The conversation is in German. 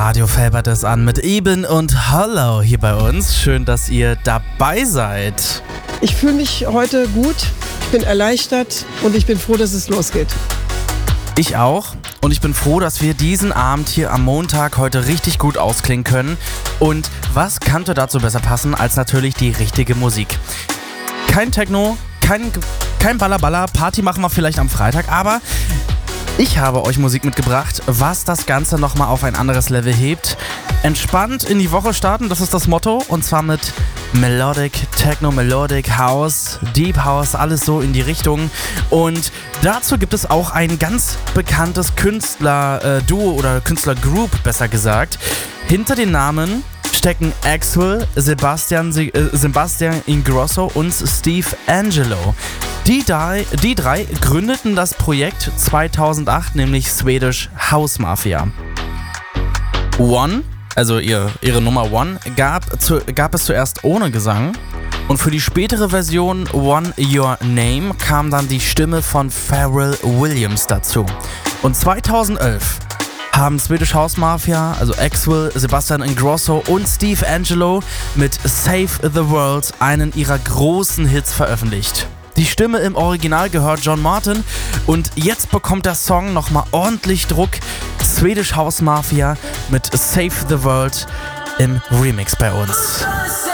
Radio Felbert ist an mit Eben und Hallo hier bei uns. Schön, dass ihr dabei seid. Ich fühle mich heute gut, ich bin erleichtert und ich bin froh, dass es losgeht. Ich auch. Und ich bin froh, dass wir diesen Abend hier am Montag heute richtig gut ausklingen können. Und was könnte dazu besser passen, als natürlich die richtige Musik? Kein Techno, kein Balla-Balla, Party machen wir vielleicht am Freitag, aber ich habe euch Musik mitgebracht, was das Ganze nochmal auf ein anderes Level hebt. Entspannt in die Woche starten, das ist das Motto. Und zwar mit Melodic Techno, Melodic House, Deep House, alles so in die Richtung. Und dazu gibt es auch ein ganz bekanntes Künstler-Duo oder Künstler-Group, besser gesagt. Hinter den Namen stecken Axwell, Sebastian Ingrosso und Steve Angello. Die drei gründeten das Projekt 2008, nämlich Swedish House Mafia. One, also ihre Nummer One, gab es zuerst ohne Gesang. Und für die spätere Version One Your Name kam dann die Stimme von Pharrell Williams dazu. Und 2011 haben Swedish House Mafia, also Axwell, Sebastian Ingrosso und Steve Angello mit Save the World einen ihrer großen Hits veröffentlicht. Die Stimme im Original gehört John Martin und jetzt bekommt der Song nochmal ordentlich Druck. Swedish House Mafia mit Save the World im Remix bei uns.